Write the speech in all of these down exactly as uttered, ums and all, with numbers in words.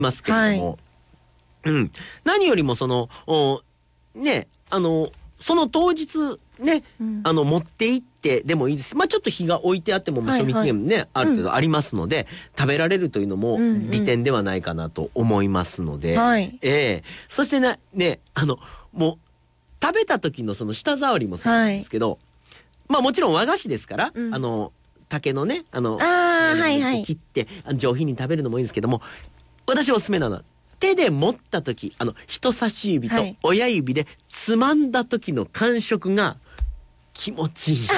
ますけれども、はい、うん、何よりもそのね、あのその当日ね、うん、あの持って行ってでもいいです。まあちょっと日が置いてあっても、まあ、賞味期限ね、はいはい、ある程度ありますので、うん、食べられるというのも利点ではないかなと思いますので、うんうん、ええー、そしてね、ね、あのもう食べた時のその舌触りもそうなんですけど、はい、まあもちろん和菓子ですから、うん、あの竹のね、あのあ、はいはい、切って上品に食べるのもいいんですけども、私おすすめなのは手で持った時、あの人差し指と親指でつまんだ時の感触が気持ちいい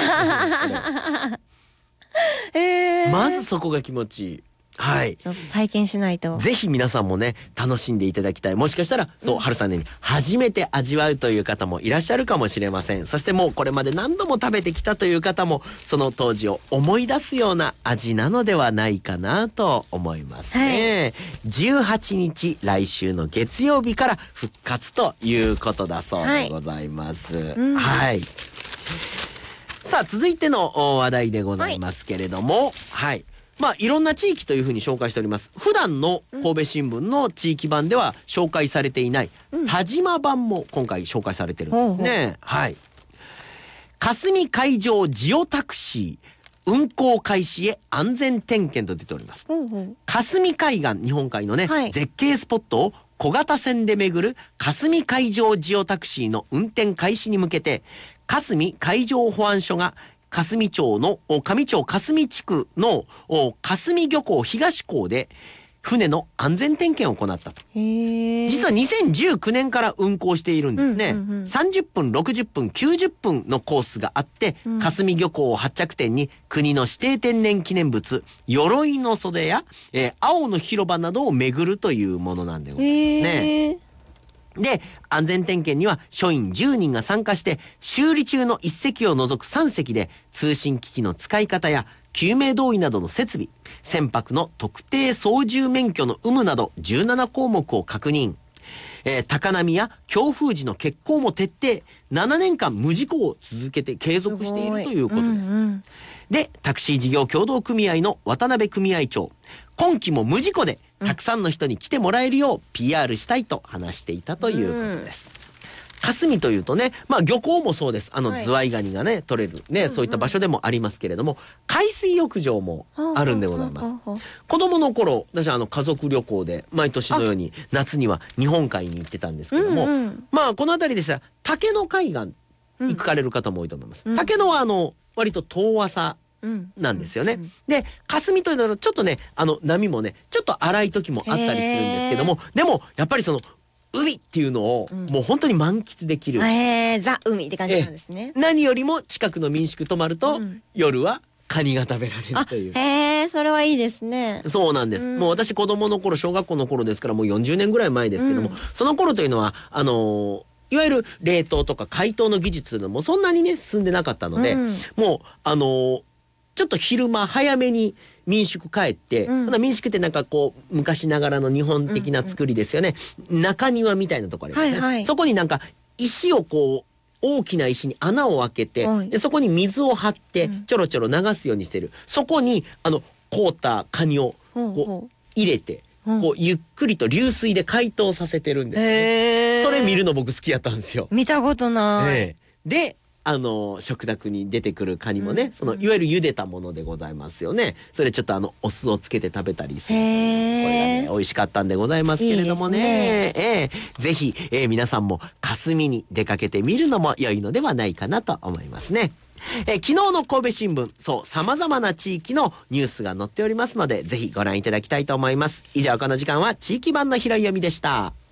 えー、まずそこが気持ちいい。はい、 ちょっと体験しないと。 ぜひ皆さんもね楽しんでいただきたい。もしかしたらそう、うん、春さんに初めて味わうという方もいらっしゃるかもしれません。そしてもうこれまで何度も食べてきたという方もその当時を思い出すような味なのではないかなと思いますね、はい、じゅうはちにち来週の月曜日から復活ということだそうでございます。はい、うん、はい、さあ続いての話題でございますけれども、はい、はい、まあいろんな地域というふうに紹介しております。普段の神戸新聞の地域版では紹介されていない田島版も今回紹介されてるんですね、うん、はい。霞海上ジオタクシー運行開始へ安全点検と出ております、うんうん、霞海岸日本海のね、はい、絶景スポットを小型船で巡る霞海上ジオタクシーの運転開始に向けて霞海上保安署が霞町の上町霞地区の霞漁港東港で船の安全点検を行ったと。実はにせんじゅうきゅうねんから運行しているんですね、うんうんうん、さんじゅっぷんろくじゅっぷんきゅうじゅっぷんのコースがあって、うん、霞漁港を発着点に国の指定天然記念物鎧の袖や、えー、青の広場などを巡るというものなんでございますね。で、安全点検には署員じゅうにんが参加して修理中のいっせきを除くさんせきで通信機器の使い方や救命胴衣などの設備、船舶の特定操縦免許の有無などじゅうななこうもくを確認、えー、高波や強風時の欠航も徹底、ななねんかん無事故を続けて継続しているということです、うんうん、でタクシー事業協同組合の渡辺組合長、今期も無事故でたくさんの人に来てもらえるよう ピーアール したいと話していたということです、うん、霞というとね、まあ漁港もそうです。あのズワイガニがね取れるね、そういった場所でもありますけれども、海水浴場もあるんでございます。子供の頃私はあの家族旅行で毎年のように夏には日本海に行ってたんですけども、うんうん、まあこの辺りですが竹野海岸行かれる方も多いと思います、うん、竹野はあの割と遠浅なんですよね、うんうん、で霞というのはちょっとねあの波もねちょっと荒い時もあったりするんですけども、でもやっぱりその海っていうのをもう本当に満喫できる、 うん、えー、ザ海って感じなんですね。 何よりも近くの民宿泊まると、うん、夜はカニが食べられるという。 へえ、それはいいですね。 そうなんです、うん、もう私子供の頃小学校の頃ですからもうよんじゅうねんぐらい前ですけども、うん、その頃というのはあのーいわゆる冷凍とか解凍の技術のもそんなにね進んでなかったので、うん、もうあのー、ちょっと昼間早めに民宿帰って、うん、民宿ってなんかこう昔ながらの日本的な作りですよね、うんうん、中庭みたいなところありますね、はいはい、そこになんか石をこう大きな石に穴を開けて、はい、でそこに水を張ってちょろちょろ流すようにしてる、うん、そこにあの凍ったカニをこう入れて、うん、こうゆっくりと流水で解凍させてるんですね。それ見るの僕好きやったんですよ。 見たことない、 えー、であの食卓に出てくるカニもね、うん、そのいわゆる茹でたものでございますよね。それちょっとあのお酢をつけて食べたりするという、これがね美味しかったんでございますけれどもね、いいですね、えー、ぜひ、えー、皆さんも霞に出かけてみるのも良いのではないかなと思いますね。えー、昨日の神戸新聞、そう様々な地域のニュースが載っておりますのでぜひご覧いただきたいと思います。以上この時間は地域版の拾い読みでした。